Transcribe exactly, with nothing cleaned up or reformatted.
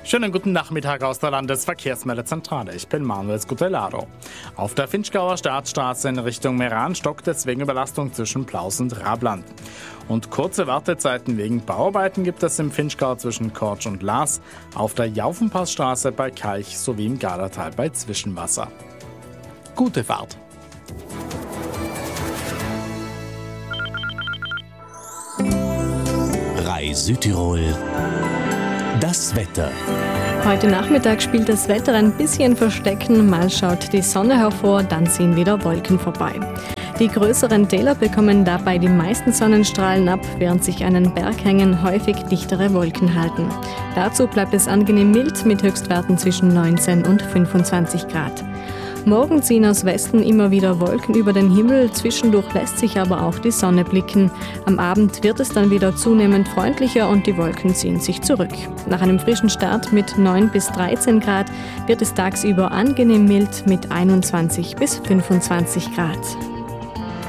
Schönen guten Nachmittag aus der Landesverkehrsmeldezentrale. Ich bin Manuel Scutellaro. Auf der Finchgauer Staatsstraße in Richtung Meran stockt es wegen Überlastung zwischen Plaus und Rabland. Und kurze Wartezeiten wegen Bauarbeiten gibt es im Finchgau zwischen Kortsch und Laas, auf der Jaufenpassstraße bei Kalch sowie im Gardatal bei Zwischenwasser. Gute Fahrt! Rai Südtirol. Das Wetter. Heute Nachmittag spielt das Wetter ein bisschen Verstecken. Mal schaut die Sonne hervor, dann ziehen wieder Wolken vorbei. Die größeren Täler bekommen dabei die meisten Sonnenstrahlen ab, während sich an den Berghängen häufig dichtere Wolken halten. Dazu bleibt es angenehm mild mit Höchstwerten zwischen neunzehn und fünfundzwanzig Grad. Morgen ziehen aus Westen immer wieder Wolken über den Himmel, zwischendurch lässt sich aber auch die Sonne blicken. Am Abend wird es dann wieder zunehmend freundlicher und die Wolken ziehen sich zurück. Nach einem frischen Start mit neun bis dreizehn Grad wird es tagsüber angenehm mild mit einundzwanzig bis fünfundzwanzig Grad.